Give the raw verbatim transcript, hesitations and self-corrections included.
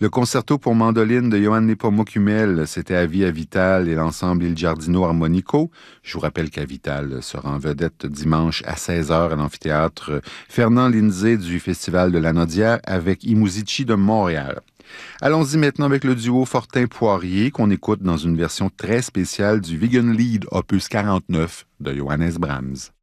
Le concerto pour mandoline de Johann Nepomuk Hummel, c'était Avis à Vital et l'ensemble Il Giardino Armonico. Je vous rappelle qu'à Vital sera en vedette dimanche à seize heures à l'amphithéâtre Fernand Lindsay du Festival de la Nodière avec I Musici de Montréal. Allons-y maintenant avec le duo Fortin-Poirier qu'on écoute dans une version très spéciale du Vegan Lied opus quarante-neuf de Johannes Brahms.